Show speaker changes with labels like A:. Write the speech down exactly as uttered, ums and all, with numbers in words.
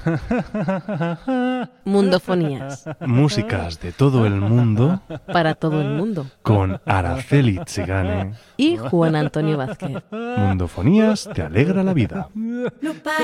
A: Mundofonías.
B: Músicas de todo el mundo.
A: Para todo el mundo.
B: Con Araceli Tsigane.
A: Y Juan Antonio Vázquez.
B: Mundofonías te alegra la vida.